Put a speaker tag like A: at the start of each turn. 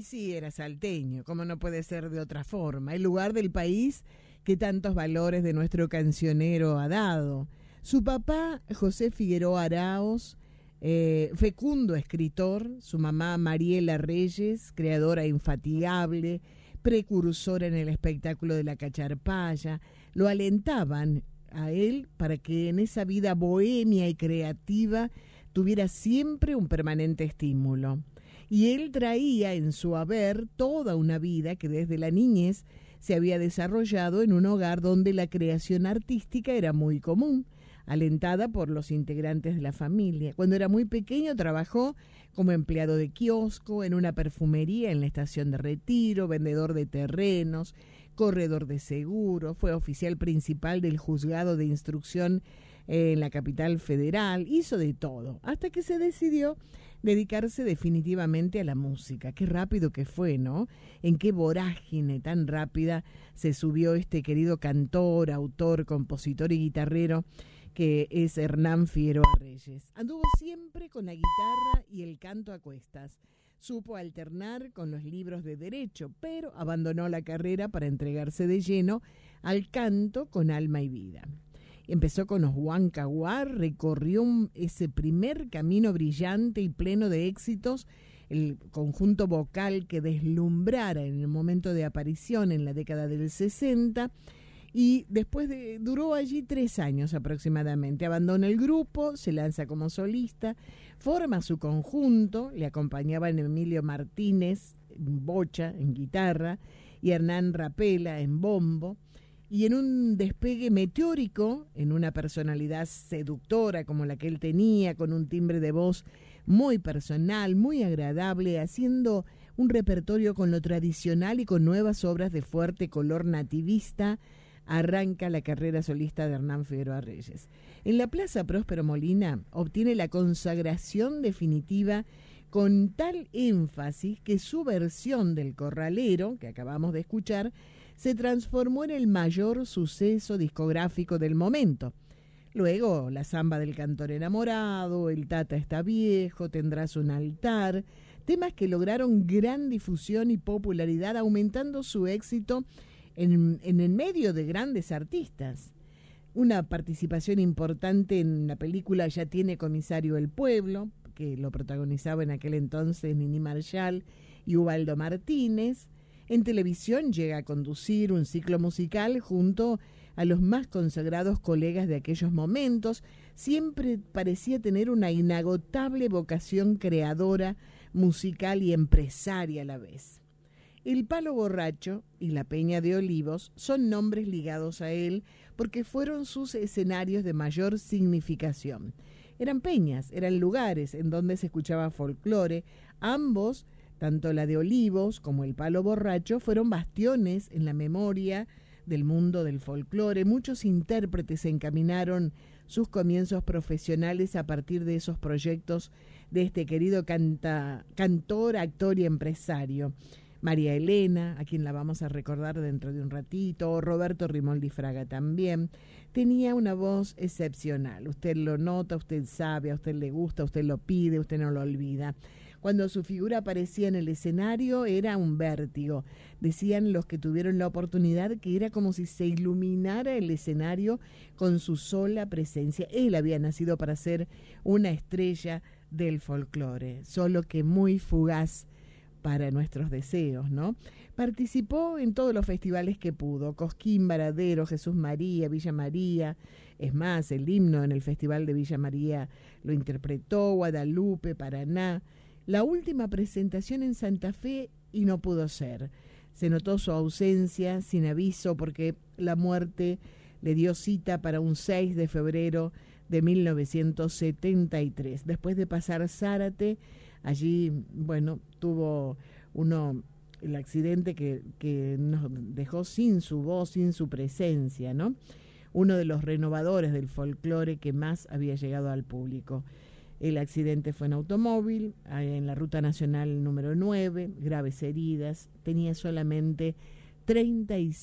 A: sí, era salteño, como no puede ser de otra forma, el lugar del país que tantos valores de nuestro cancionero ha dado. Su papá, José Figueroa Araos, fecundo escritor, su mamá Mariela Reyes, creadora infatigable, precursora en el espectáculo de la cacharpaya, lo alentaban a él para que en esa vida bohemia y creativa tuviera siempre un permanente estímulo. Y él traía en su haber toda una vida que desde la niñez se había desarrollado en un hogar donde la creación artística era muy común, alentada por los integrantes de la familia. Cuando era muy pequeño trabajó como empleado de kiosco, en una perfumería en la estación de Retiro, vendedor de terrenos, corredor de seguros, fue oficial principal del juzgado de instrucción en la capital federal, hizo de todo, hasta que se decidió dedicarse definitivamente a la música. Qué rápido que fue, ¿no? En qué vorágine tan rápida se subió este querido cantor, autor, compositor y guitarrero que es Hernán Figueroa Reyes. Anduvo siempre con la guitarra y el canto a cuestas. Supo alternar con los libros de derecho, pero abandonó la carrera para entregarse de lleno al canto con alma y vida. Empezó con los Huancahuar, recorrió ese primer camino brillante y pleno de éxitos, el conjunto vocal que deslumbrara en el momento de aparición en la década del 60, y duró allí 3 años aproximadamente. Abandona el grupo, se lanza como solista, forma su conjunto, le acompañaban Emilio Martínez en bocha, en guitarra, y Hernán Rapela en bombo, y en un despegue meteórico, en una personalidad seductora como la que él tenía, con un timbre de voz muy personal, muy agradable, haciendo un repertorio con lo tradicional y con nuevas obras de fuerte color nativista, arranca la carrera solista de Hernán Figueroa Reyes. En la Plaza Próspero Molina obtiene la consagración definitiva con tal énfasis que su versión del Corralero, que acabamos de escuchar, se transformó en el mayor suceso discográfico del momento. Luego, la Zamba del Cantor Enamorado, El Tata está viejo, Tendrás un altar, temas que lograron gran difusión y popularidad, aumentando su éxito en el medio de grandes artistas. Una participación importante en la película Ya tiene comisario el pueblo, que lo protagonizaba en aquel entonces Nini Marshall y Ubaldo Martínez. En televisión llega a conducir un ciclo musical junto a los más consagrados colegas de aquellos momentos. Siempre parecía tener una inagotable vocación creadora, musical y empresaria a la vez. El Palo Borracho y la Peña de Olivos son nombres ligados a él porque fueron sus escenarios de mayor significación. Eran peñas, eran lugares en donde se escuchaba folclore. Ambos, tanto la de Olivos como el Palo Borracho, fueron bastiones en la memoria del mundo del folclore. Muchos intérpretes encaminaron sus comienzos profesionales a partir de esos proyectos de este querido cantor, actor y empresario. María Elena, a quien la vamos a recordar dentro de un ratito, Roberto Rimoldi Fraga también, tenía una voz excepcional. Usted lo nota, usted sabe, a usted le gusta, usted lo pide, usted no lo olvida. Cuando su figura aparecía en el escenario era un vértigo. Decían los que tuvieron la oportunidad que era como si se iluminara el escenario con su sola presencia. Él había nacido para ser una estrella del folclore, solo que muy fugaz para nuestros deseos, ¿no? Participó en todos los festivales que pudo: Cosquín, Varadero, Jesús María, Villa María. Es más, el himno en el Festival de Villa María lo interpretó, Guadalupe, Paraná. La última presentación en Santa Fe y no pudo ser. Se notó su ausencia sin aviso porque la muerte le dio cita para un 6 de febrero de 1973. Después de pasar Zárate, allí, bueno, tuvo el accidente que nos dejó sin su voz, sin su presencia, ¿no? Uno de los renovadores del folclore que más había llegado al público. El accidente fue en automóvil, en la Ruta Nacional número 9, graves heridas, tenía solamente 36